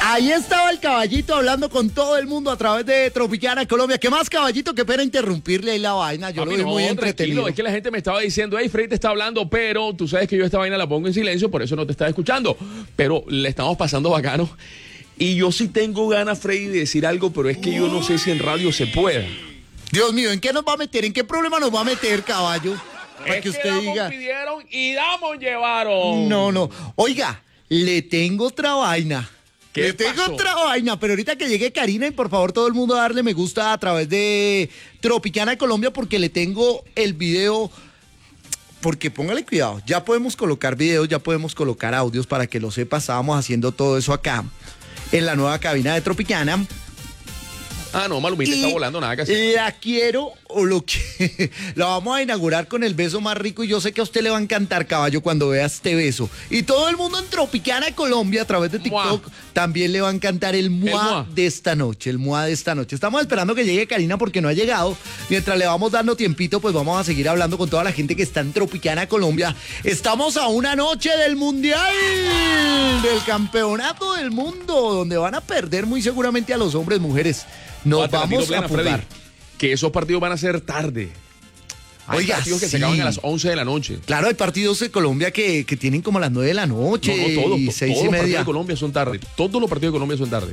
Ahí estaba el caballito hablando con todo el mundo a través de Tropicana Colombia. ¿Qué más, caballito? Qué pena interrumpirle ahí la vaina. Yo lo vi muy entretenido. Es que la gente me estaba diciendo, hey, Freddy te está hablando, pero tú sabes que yo esta vaina la pongo en silencio, por eso no te estaba escuchando. Pero le estamos pasando bacano. Y yo sí tengo ganas, Freddy, de decir algo, pero es que yo no sé si en radio se pueda. Dios mío, ¿en qué nos va a meter? ¿En qué problema nos va a meter, caballo? Para Es que usted diga. Pidieron y damos llevaron. No. Oiga, le tengo otra vaina. Le tengo otra vaina, pero ahorita que llegue Karina y por favor todo el mundo a darle me gusta a través de Tropicana Colombia porque le tengo el video, porque póngale cuidado, ya podemos colocar videos, ya podemos colocar audios para que lo sepa, estábamos haciendo todo eso acá en la nueva cabina de Tropicana. Ah, no, Malumita está volando, nada que hacer. La quiero o lo que la vamos a inaugurar con el beso más rico y yo sé que a usted le va a encantar, caballo, cuando vea este beso. Y todo el mundo en Tropicana Colombia a través de TikTok también le va a encantar el muá de esta noche, el muá de esta noche. Estamos esperando que llegue Karina porque no ha llegado. Mientras le vamos dando tiempito, pues vamos a seguir hablando con toda la gente que está en Tropicana Colombia. Estamos a una noche del Mundial, del Campeonato del Mundo, donde van a perder muy seguramente a los hombres, mujeres. Nos vamos a jugar. Que esos partidos van a ser tarde. Hay partidos que se acaban a las 11 de la noche. Claro, hay partidos de Colombia que tienen como a las 9 de la noche. No, todos, y 6:30. Todos los partidos de Colombia son tarde. Todos los partidos de Colombia son tarde.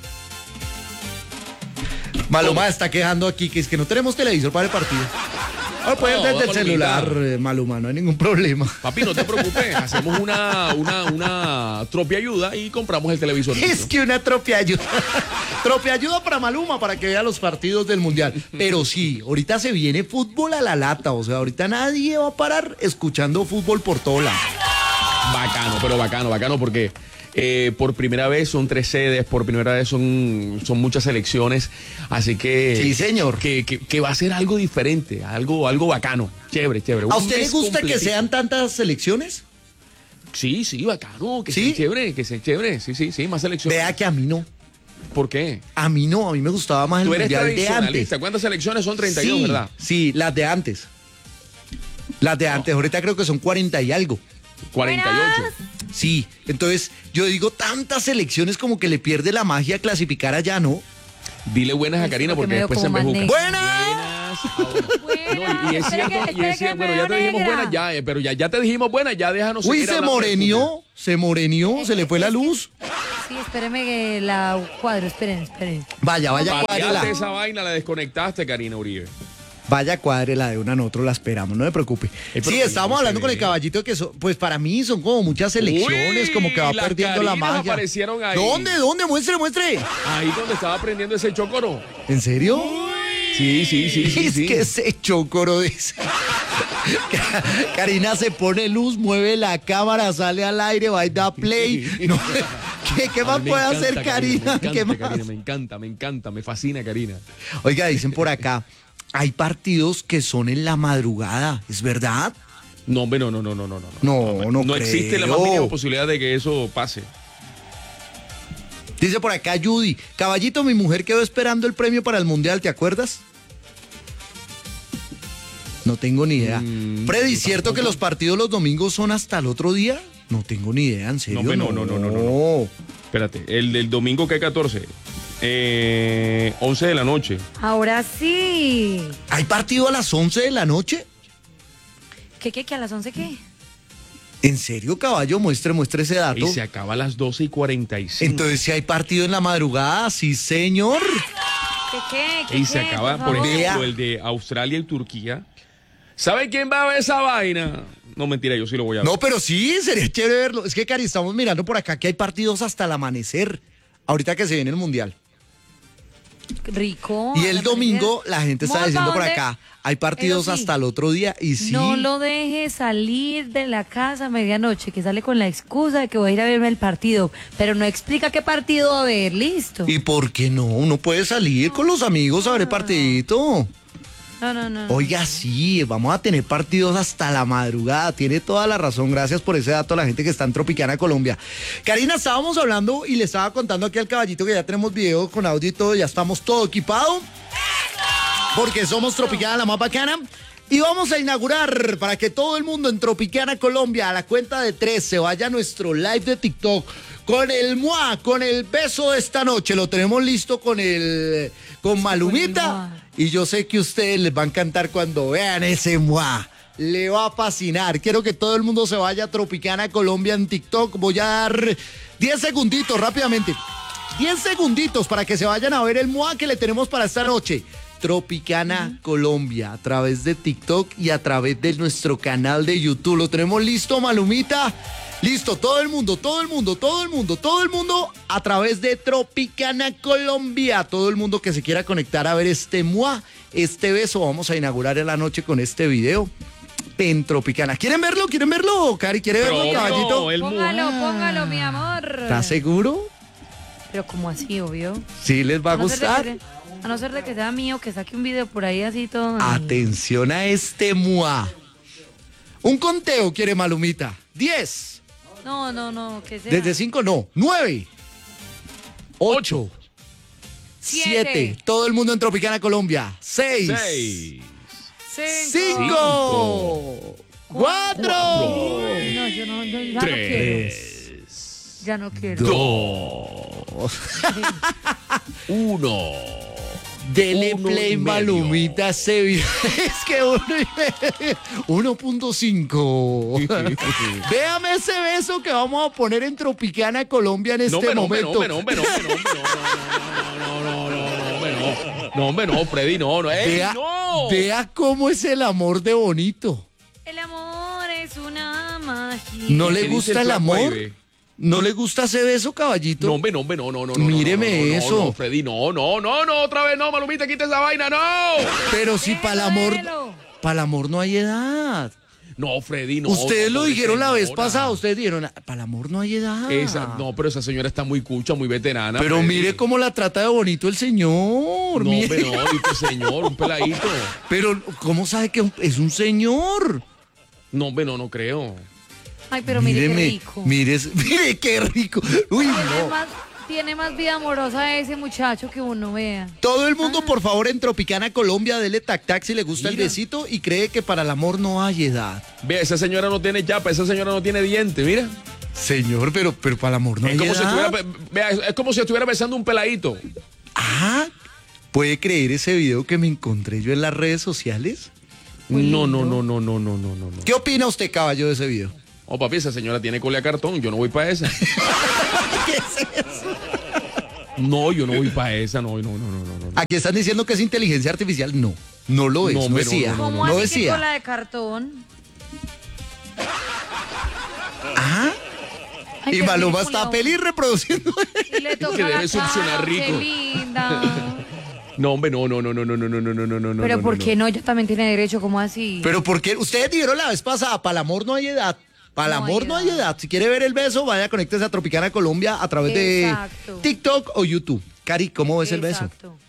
Maluma está quejando aquí que es que no tenemos televisor para el partido. Ahora pueden desde el celular, Maluma, no hay ningún problema. Papi, no te preocupes, hacemos una tropiayuda y compramos el televisor. Es que una tropiayuda. Tropiayuda para Maluma, para que vea los partidos del Mundial. Pero sí, ahorita se viene fútbol a la lata, o sea, ahorita nadie va a parar escuchando fútbol por todo lado. Bacano, pero bacano porque por primera vez son 3 sedes, por primera vez son muchas selecciones, así que sí, señor, que va a ser algo diferente, algo bacano, chévere. ¿A usted le gusta que sean tantas selecciones? Sí, bacano, que sea chévere, sí, más selecciones. Vea que a mí no. ¿Por qué? A mí no, a mí me gustaba más el Mundial de antes. ¿Cuántas selecciones son? 32, sí, ¿verdad? Sí, las de antes. Ahorita creo que son 40 y algo. 48. Sí, entonces yo digo tantas selecciones como que le pierde la magia clasificar allá, ¿no? Dile buenas a Karina porque después se embejuca. ¡Buenas! No, y es cierto, bueno, ya te dijimos buenas, pero ya te dijimos buenas, ya déjanos. Uy, se morenió, se le fue la luz. Sí, espéreme que la cuadro, esperen. Vaya, cuádrela. Esa vaina la desconectaste, Karina Uribe. Vaya, cuádrela de una, nosotros la esperamos, no me preocupe. Sí, estábamos hablando con el caballito que pues para mí son como muchas selecciones, como que va perdiendo la magia. Aparecieron ahí. ¿Dónde? Muestre. Ahí donde estaba prendiendo ese chocoro. ¿En serio? Sí. Es que ese chocoro dice. Karina se pone luz, mueve la cámara, sale al aire, va y da play. No, ¿Qué más puede hacer Karina? Me encanta, me fascina Karina. Oiga, dicen por acá, hay partidos que son en la madrugada, ¿es verdad? No, hombre, no. No existe la más mínima posibilidad de que eso pase. Dice por acá Judy, caballito, mi mujer quedó esperando el premio para el Mundial, ¿te acuerdas? No tengo ni idea. Freddy, ¿cierto que los partidos los domingos son hasta el otro día? No tengo ni idea, ¿en serio? No. Espérate, el del domingo que 14, 11 de la noche. Ahora sí. ¿Hay partido a las 11 de la noche? ¿Qué? ¿A las 11 qué? ¿En serio, caballo? Muestre ese dato. Y se acaba a las 12:45. Entonces, si hay partido en la madrugada, sí, señor. ¿Qué? Y se acaba, por ejemplo, el de Australia y Turquía. ¿Sabe quién va a ver esa vaina? No, mentira, yo sí lo voy a ver. No, pero sí, sería chévere verlo. Es que, Cari, estamos mirando por acá que hay partidos hasta el amanecer. Ahorita que se viene el Mundial. Rico. Y el domingo, la gente está diciendo por acá, hay partidos hasta el otro día y sí. No lo deje salir de la casa a medianoche, que sale con la excusa de que voy a ir a verme el partido, pero no explica qué partido va a ver, listo. ¿Y por qué no? Uno puede salir con los amigos a ver el partidito. No. Oiga, sí, vamos a tener partidos hasta la madrugada. Tiene toda la razón. Gracias por ese dato a la gente que está en Tropicana Colombia. Karina, estábamos hablando y le estaba contando aquí al caballito que ya tenemos video con audio y todo. Ya estamos todo equipado. Porque somos Tropicana, la más bacana. Y vamos a inaugurar para que todo el mundo en Tropicana Colombia a la cuenta de 3 se vaya a nuestro live de TikTok con el MUA, con el beso de esta noche. Lo tenemos listo con Malumita. Y yo sé que a ustedes les va a encantar cuando vean ese MUA. Le va a fascinar. Quiero que todo el mundo se vaya a Tropicana Colombia en TikTok. Voy a dar 10 segunditos rápidamente. 10 segunditos para que se vayan a ver el MUA que le tenemos para esta noche. Tropicana Colombia, a través de TikTok y a través de nuestro canal de YouTube. ¿Lo tenemos listo, Malumita? Listo, todo el mundo, a través de Tropicana Colombia. Todo el mundo que se quiera conectar a ver este MUA, este beso. Vamos a inaugurar en la noche con este video en Tropicana. ¿Quieren verlo, Cari? ¿Quiere verlo, caballito? Póngalo, mi amor. ¿Estás seguro? Pero como así, obvio. Sí, les va a gustar. A no ser de que sea mío, que saque un video por ahí así todo. Atención a este MUA. Un conteo quiere Malumita. 10. No, que sea. Desde 5 no. 9. 8. 7. Todo el mundo en Tropicana Colombia. 6. 5. 4. No, yo no, ya no quiero. 3. Ya no quiero. 2. 1. Dele Uno play, y medio. Malumita, ese video. Es que 1.5. Véame ese beso que vamos a poner en Tropicana Colombia en este momento. No, Freddy, no. Vea cómo es el amor de bonito. El amor es una magia. ¿No le ¿Qué dice gusta el el amor? flaco ahí, ve? ¿No le gusta ese beso, caballito? No. Míreme eso. No, Freddy, no, otra vez no, Malumita, quita esa vaina, no. Pero si para el amor no hay edad. No, Freddy, no. Ustedes lo pobre dijeron la vez señora. pasada, ustedes dijeron, para el amor no hay edad. Pero esa señora está muy cucha, muy veterana. Pero Freddy. mire cómo la trata de bonito el señor. No, mire. pero señor, un peladito. Pero, ¿cómo sabe que es un señor? No creo. Ay, pero mire qué Míreme, rico. mire qué rico. Uy, no. Tiene más vida amorosa ese muchacho que uno vea. Todo el mundo, por favor, en Tropicana Colombia, dele tac si le gusta el Mira. besito y cree que para el amor no hay edad. Vea, esa señora no tiene chapa, esa señora no tiene diente, mira. Señor, pero para el amor no hay Es como, si edad. vea, es como si estuviera besando un peladito. Ah, ¿puede creer ese video que me encontré yo en las redes sociales? No. ¿Qué opina usted, caballo, de ese video? Oh, papi, esa señora tiene cola de cartón, yo no voy para esa. ¿Qué es eso? No, yo no voy para esa, no. Aquí están diciendo que es inteligencia artificial. No lo es, No, no hombre, decía. no, ¿Cómo No así que decía. cola de cartón? Ajá. Ay, Y qué Maluma película. está feliz reproduciendo. Y le toca Que debe la succionar cara, rico. Qué linda. No, hombre, no. Pero ¿por qué no? Ella también tiene derecho, ¿cómo así? Pero ¿por qué? Ustedes dijeron la vez pasada, para el amor no hay edad. Para el No amor hay no hay edad. edad. Si quiere ver el beso, vaya, conéctese a Tropicana Colombia a través Exacto. de TikTok o YouTube. Cari, ¿cómo ves el beso? Exacto.